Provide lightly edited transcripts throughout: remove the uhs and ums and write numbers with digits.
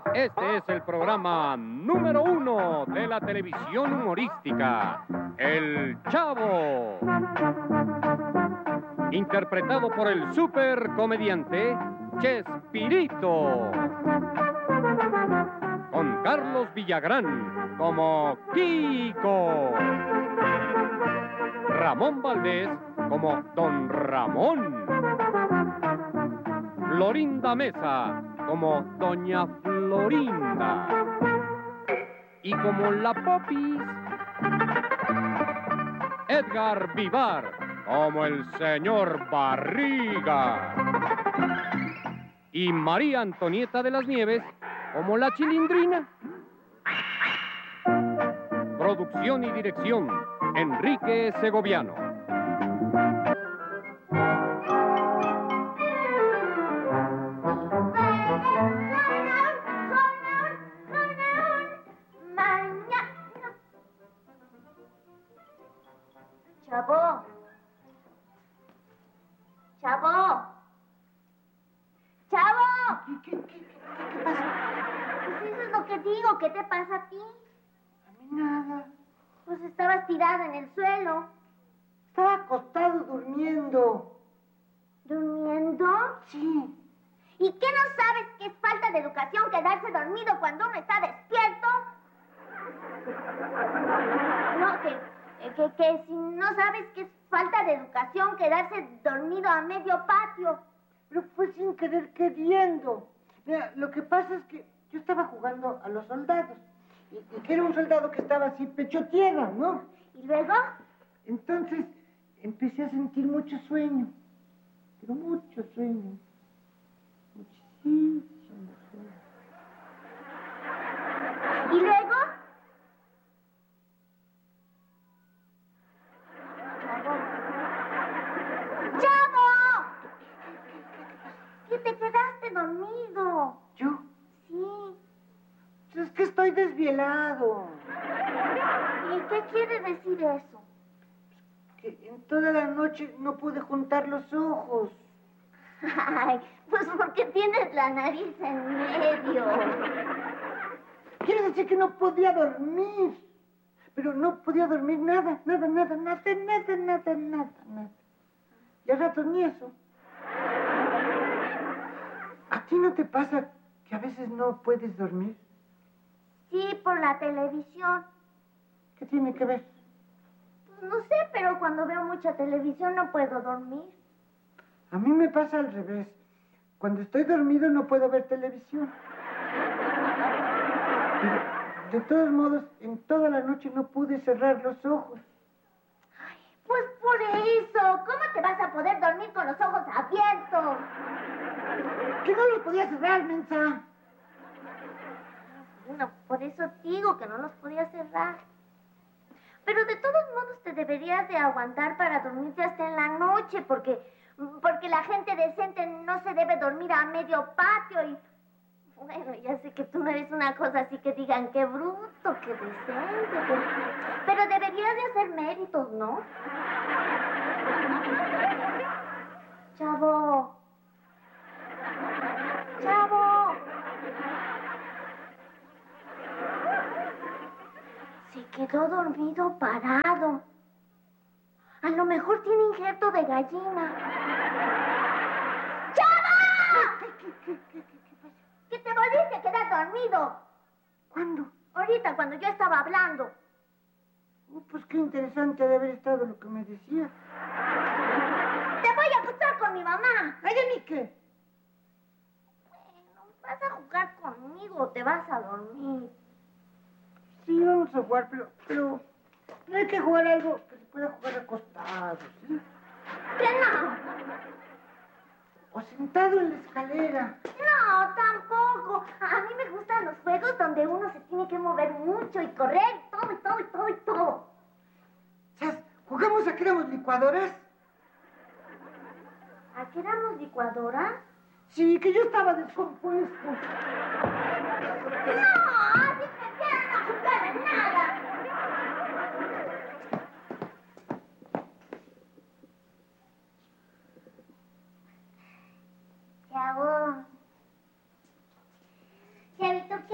Este es el programa número 1 de la televisión humorística, El Chavo. Interpretado por el supercomediante Chespirito. Con Carlos Villagrán como Kiko. Ramón Valdés como Don Ramón. Florinda Mesa como Doña Florinda. Y como la Popis, Edgar Vivar como el señor Barriga. Y María Antonieta de las Nieves como la Chilindrina. Producción y dirección, Enrique Segoviano. Chavo. Chavo. Chavo. ¿Qué pasa? Pues eso es lo que digo. ¿Qué te pasa a ti? A mí nada. Pues estabas tirada en el suelo. Estaba acostado durmiendo. ¿Durmiendo? Sí. ¿Y qué no sabes que es falta de educación quedarse dormido cuando uno está despierto? No, que si no sabes que es falta de educación quedarse dormido a medio patio. Pero fue sin querer queriendo. Mira, lo que pasa es que yo estaba jugando a los soldados. Y que era un soldado que estaba así pecho tierra, ¿no? ¿Y luego? Entonces empecé a sentir mucho sueño. Pero mucho sueño. Muchísimo sueño. ¿Y luego? ¡Chavo! ¿Que te quedaste dormido? ¿Yo? Sí. Es que estoy desvelado. ¿Y qué quiere decir eso? Que en toda la noche no pude juntar los ojos. Ay, pues porque tienes la nariz en medio. Quiere decir que no podía dormir. Pero no podía dormir nada. Y al rato ni eso. ¿A ti no te pasa que a veces no puedes dormir? Sí, por la televisión. ¿Qué tiene que ver? Pues no sé, pero cuando veo mucha televisión no puedo dormir. A mí me pasa al revés. Cuando estoy dormido no puedo ver televisión. Pero, de todos modos, en toda la noche no pude cerrar los ojos. Ay, pues por eso. ¿Cómo te vas a poder dormir con los ojos abiertos? Que no los podía cerrar, mensa. Bueno, por eso digo que no los podía cerrar. Pero de todos modos te deberías de aguantar para dormirte hasta en la noche, porque la gente decente no se debe dormir a medio patio y... Bueno, ya sé que tú no eres una cosa así que digan qué bruto, qué decente, pero deberías de hacer méritos, ¿no? Chavo. Chavo. Se quedó dormido parado. A lo mejor tiene injerto de gallina. ¡Chavo! ¿Qué pasa? ¡Que te volviste a quedar dormido! ¿Cuándo? Ahorita, cuando yo estaba hablando. Pues qué interesante de haber estado lo que me decía. ¡Te voy a acostar con mi mamá! ¿Ay, a mí qué? Bueno, ¿vas a jugar conmigo o te vas a dormir? Sí, vamos a jugar, pero no hay que jugar algo que se pueda jugar acostado, ¿sí? ¡Que no! O sentado en la escalera. No, tampoco. A mí me gustan los juegos donde uno se tiene que mover mucho y correr, todo. ¿Sabes? ¿Jugamos a que éramos licuadoras? ¿A qué éramos licuadora? Sí, que yo estaba descompuesto. ¡No! ¡Si prefieren no jugar a nada! Chavo. Chavito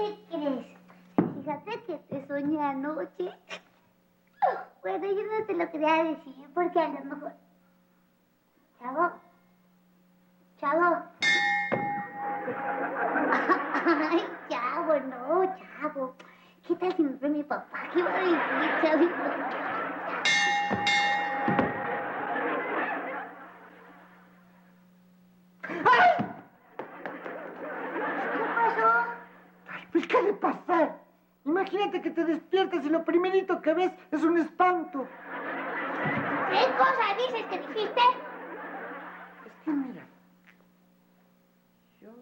noche. Bueno, yo no te lo quería decir porque a lo mejor... Chavo. Chavo. Ay, Chavo, no, Chavo. ¿Qué tal si nos ve mi papá? ¿Qué va a decir, Chavito? ¡Ay! ¿Qué pasó? Ay, pues, ¿qué le pasa? Imagínate que te despiertas y lo primerito que ves es un espanto. ¿Qué cosa dices que dijiste? Es que mira, yo...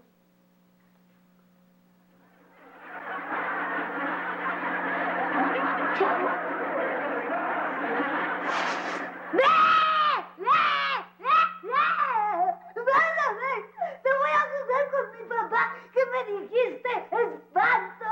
Chavo. ¡Ve! ¡Vas a ver! ¡Te voy a jugar con mi papá! ¿Qué me dijiste? ¡Espanto!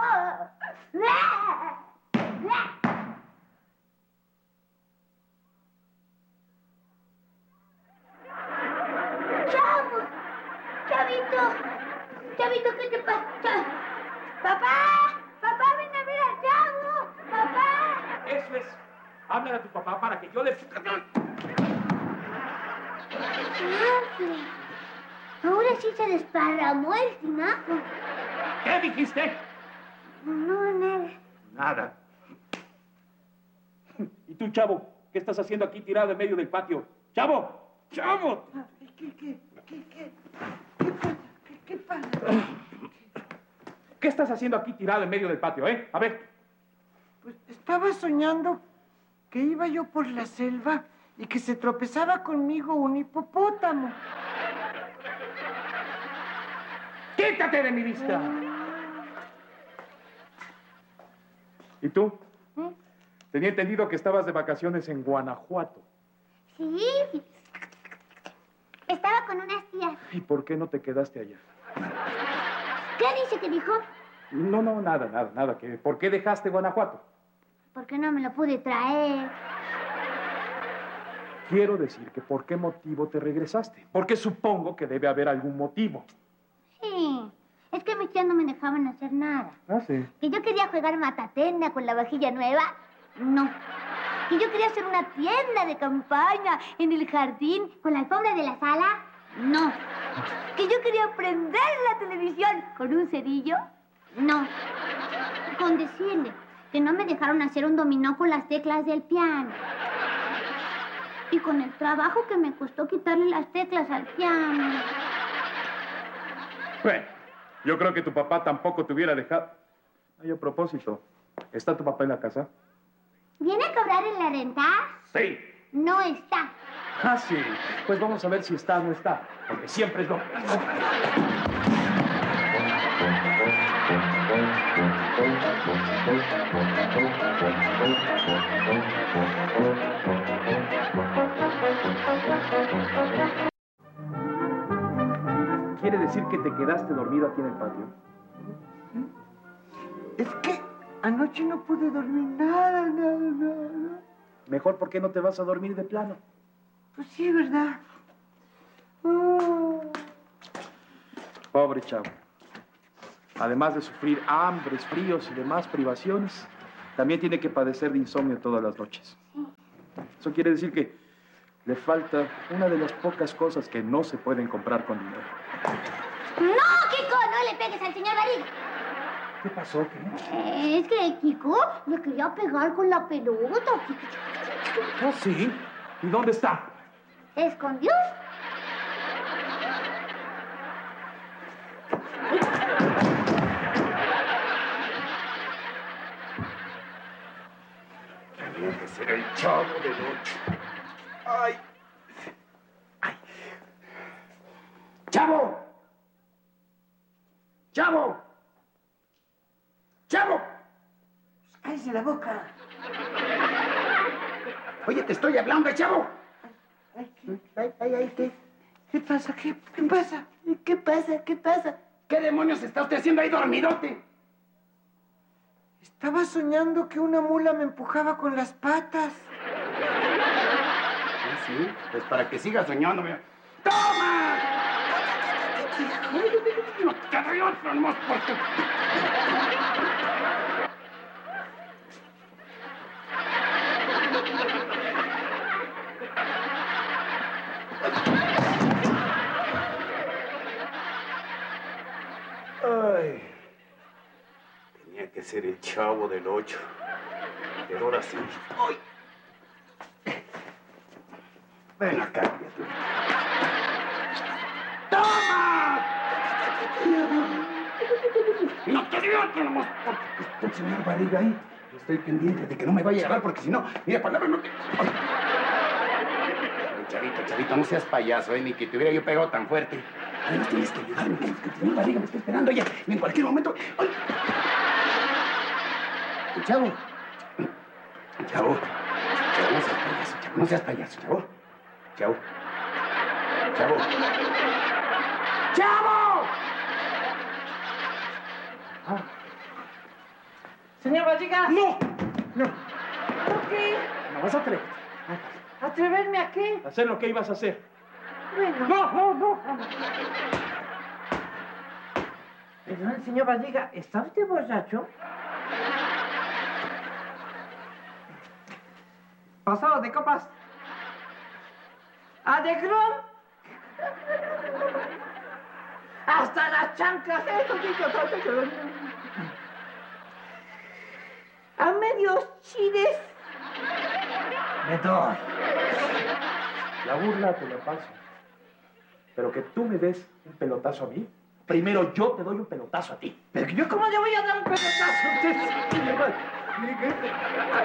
¡Chavo! ¡Chavito! ¡Chavito, qué te pasa! ¡Papá! ¡Papá, ven a ver a Chavo! ¡Papá! Eso es. Háblale a tu papá para que yo le... Ángel, ahora sí se desparramó el tinaco. ¿Qué dijiste? No, nada. Nada. ¿Y tú, chavo? ¿Qué estás haciendo aquí tirado en medio del patio? ¡Chavo! ¡Chavo! ¿Qué pasa? ¿Qué estás haciendo aquí tirado en medio del patio, A ver. Pues estaba soñando que iba yo por la selva y que se tropezaba conmigo un hipopótamo. ¡Quítate de mi vista! ¿Y tú? Tenía entendido que estabas de vacaciones en Guanajuato. Sí, estaba con unas tías. ¿Y por qué no te quedaste allá? ¿Qué dice que dijo? No, nada. ¿Por qué dejaste Guanajuato? ¿Por qué no me lo pude traer? Quiero decir que ¿por qué motivo te regresaste? Porque supongo que debe haber algún motivo. Sí, es que mis tías no me dejaban hacer nada. Ah, sí. Que yo quería jugar matatena con la vajilla nueva, no. Que yo quería hacer una tienda de campaña en el jardín con la alfombra de la sala, no. Que yo quería prender la televisión con un cerillo, no. Con decirle que no me dejaron hacer un dominó con las teclas del piano. Y con el trabajo que me costó quitarle las teclas al piano. Bueno, yo creo que tu papá tampoco te hubiera dejado. Ay, a propósito, ¿está tu papá en la casa? ¿Viene a cobrar en la renta? Sí. No está. Ah, sí. Pues vamos a ver si está o no está, porque siempre es lo mismo. ¿Quiere decir que te quedaste dormido aquí en el patio? Es que anoche no pude dormir nada. Mejor, ¿por qué no te vas a dormir de plano? Pues sí, ¿verdad? Pobre chavo. Además de sufrir hambres, fríos y demás privaciones, también tiene que padecer de insomnio todas las noches. Eso quiere decir que le falta una de las pocas cosas que no se pueden comprar con dinero. ¡No, Kiko! ¡No le pegues al señor Barriga! ¿Qué pasó? ¿Qué? Es que Kiko le quería pegar con la pelota. ¿Ah, sí? ¿Y dónde está? ¿Se escondió? Tenía que ser el chavo de noche. ¡Ay! ¡Ay! ¡Chavo! ¡Chavo! ¡Chavo! ¡Cállese la boca! Oye, te estoy hablando, chavo. ¿Qué? ¿Qué pasa? ¿Qué pasa? ¿Qué pasa? ¿Qué demonios está usted haciendo ahí dormidote? Estaba soñando que una mula me empujaba con las patas. Sí, pues para que siga soñando, mira. ¡Toma! No te rías, nomás porque... Ay. Tenía que ser el Chavo del 8. Pero ahora sí. ¡Ay! Ven acá, criatura. ¡Toma! No te digo que nomás porque el señor Barriga ahí. Estoy pendiente de que no me vaya a agarrar porque si no, mira, palabra no te... Ay. Chavito, no seas payaso, ni que te hubiera yo pegado tan fuerte. Además tienes que ayudarme, que el señor Barriga me está esperando ya. Y en cualquier momento... ¡Ay! Chavo, no seas payaso, chavo. Chavo. Ah. Señor Barriga. ¡No! ¿Por qué? No vas a atrever. ¿Atreverme a qué? Hacer lo que ibas a hacer. Bueno. No. Perdón, señor Barriga, ¿está usted borracho? Pasado de copas. ¡Alegrón! ¡Hasta las chanclas! ¡A medios chiles! Me doy. La burla te la paso. Pero que tú me des un pelotazo a mí, primero yo te doy un pelotazo a ti. ¿Pero yo cómo le voy a dar un pelotazo a usted?